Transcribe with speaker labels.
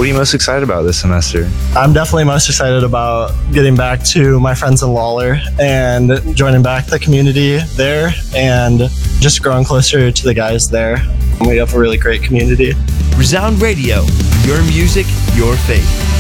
Speaker 1: What are you most excited about this semester?
Speaker 2: I'm definitely most excited about getting back to my friends in Lawler and joining back the community there and just growing closer to the guys there. We have a really great community.
Speaker 3: Resound Radio, your music, your faith.